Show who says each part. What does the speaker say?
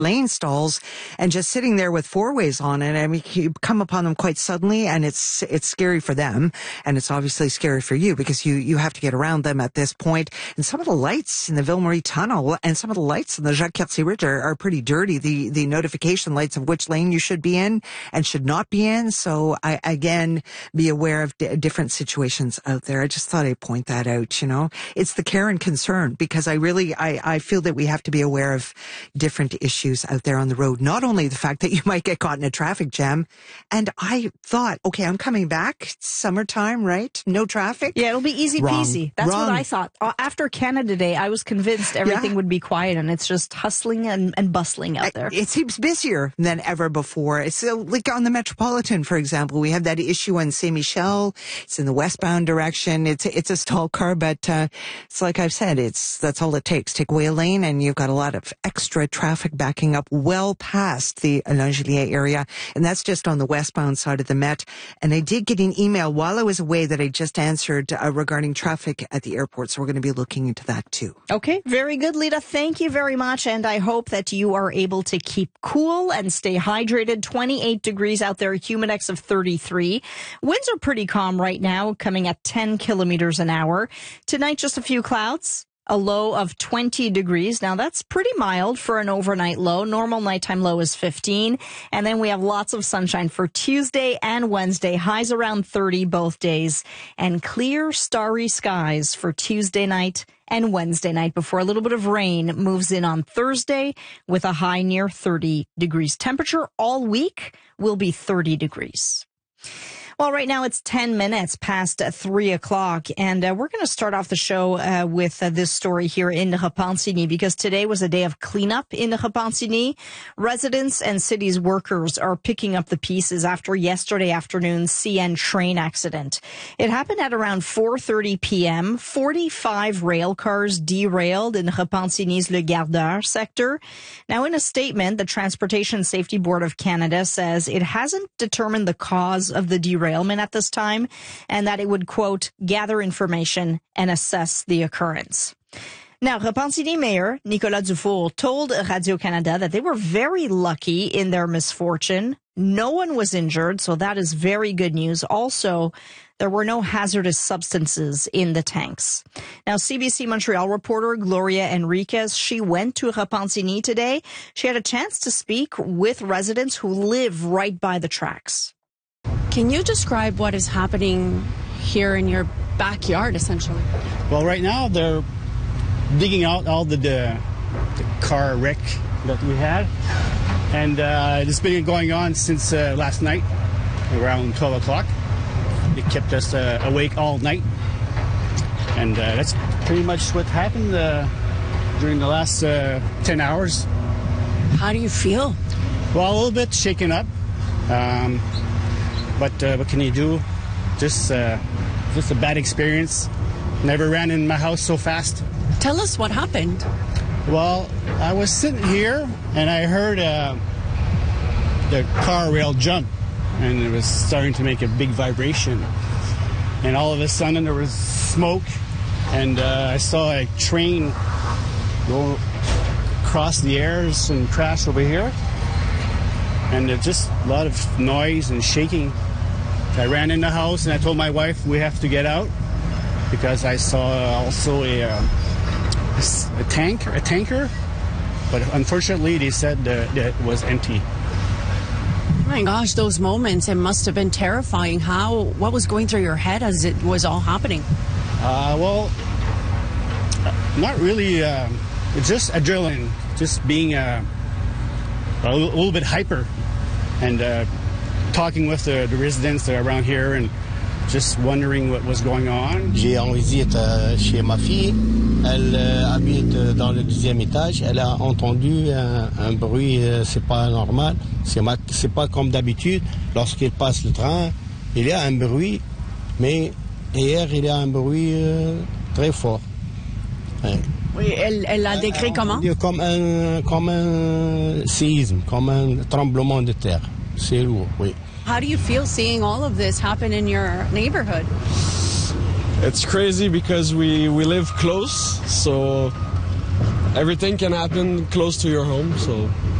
Speaker 1: lane stalls and just sitting there with four-ways on it. I mean, you come upon them quite suddenly, and it's scary for them, and it's obviously scary for you because you have to get around them at this point. And some of the lights in the Ville Marie Tunnel and some of the lights in the Jacques-Cartier Ridge are pretty dirty. The notification lights of which lane you should be in and should not be in. So again, be aware of different situations out there. I just thought I'd point that out, It's the care and concern, because I feel that we have to be aware of different issues out there on the road. Not only the fact that you might get caught in a traffic jam. And I thought, okay, I'm coming back. It's summertime, right? No traffic.
Speaker 2: Yeah, it'll be easy peasy. That's what I thought. After Canada Day, I was convinced everything would be quiet, and it's just hustling and bustling out there.
Speaker 1: It seems busier than ever before. It's like on the Metropolitan, for example. We have that issue on Saint Michel. It's in the westbound direction. It's a stall car, but it's like I've said, that's all it takes. Take away a lane, and you've got a lot of extra traffic backing up well past the Langelier area. And that's just on the westbound side of the Met. And I did get an email while I was away that I just answered regarding traffic at the airport. So we're going to be looking into that too.
Speaker 2: Okay, very good, Lita. Thank you very much. And I hope that you are able to keep cool and stay hydrated. 28 degrees out there, Humidex of 33. Winds are pretty calm right now, coming at 10 kilometers an hour. Tonight, just a few clouds. A low of 20 degrees. Now, that's pretty mild for an overnight low. Normal nighttime low is 15. And then we have lots of sunshine for Tuesday and Wednesday. Highs around 30 both days. And clear, starry skies for Tuesday night and Wednesday night before a little bit of rain moves in on Thursday with a high near 30 degrees. Temperature all week will be 30 degrees. Well, right now it's 10 minutes past 3 o'clock, and we're going to start off the show with this story here in Repentigny, because today was a day of cleanup in Repentigny. Residents and city's workers are picking up the pieces after yesterday afternoon's CN train accident. It happened at around 4:30 p.m. 45 rail cars derailed in Repentigny's Le Gardeur sector. Now, in a statement, the Transportation Safety Board of Canada says it hasn't determined the cause of the derailment at this time, and that it would, quote, gather information and assess the occurrence. Now, Repentigny Mayor Nicolas Dufour told Radio-Canada that they were very lucky in their misfortune. No one was injured, so that is very good news. Also, there were no hazardous substances in the tanks. Now, CBC Montreal reporter Gloria Enriquez, she went to Repentigny today. She had a chance to speak with residents who live right by the tracks.
Speaker 3: Can you describe what is happening here in your backyard, essentially?
Speaker 4: Well, right now they're digging out all the car wreck that we had. And it's been going on since last night, around 12 o'clock. It kept us awake all night. And that's pretty much what happened during the last 10 hours.
Speaker 3: How do you feel?
Speaker 4: Well, a little bit shaken up. But what can you do? Just a bad experience. Never ran in my house so fast.
Speaker 3: Tell us what happened.
Speaker 4: Well, I was sitting here and I heard the car rail jump, and it was starting to make a big vibration. And all of a sudden there was smoke, and I saw a train go across the airs and crash over here. And there's just a lot of noise and shaking. I ran in the house and I told my wife we have to get out, because I saw also a tanker, but unfortunately they said that it was empty.
Speaker 3: Oh my gosh, those moments, it must have been terrifying. What was going through your head as it was all happening?
Speaker 4: Well, not really. It's just adrenaline, just being a little bit hyper, and talking with the residents that are around here and just wondering what was going on.
Speaker 5: J'ai en visite chez ma fille. Elle habite dans le 10e étage. Elle a entendu un bruit, c'est pas normal. C'est pas comme d'habitude. Lorsqu'il passe le train, il y a un bruit, mais hier, il y a un bruit très fort. Ouais.
Speaker 3: Oui, elle l'a décrit comment?
Speaker 5: Comme un séisme, comme un tremblement de terre. C'est lourd, oui.
Speaker 3: How do you feel seeing all of this happen in your neighborhood?
Speaker 6: It's crazy because we live close, so everything can happen close to your home. So